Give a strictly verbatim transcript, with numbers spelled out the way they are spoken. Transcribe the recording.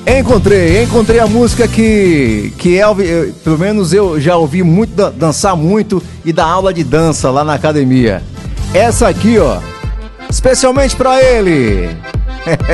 Encontrei, encontrei a música que, que Elvis, pelo menos eu já ouvi muito, dançar muito e dar aula de dança lá na academia. Essa aqui, ó, especialmente pra ele.